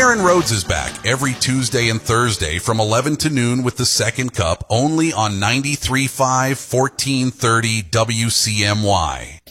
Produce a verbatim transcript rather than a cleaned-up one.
Aaron Rhodes is back every Tuesday and Thursday from eleven to noon with the Second Cup, only on ninety-three point five, fourteen thirty W C M Y.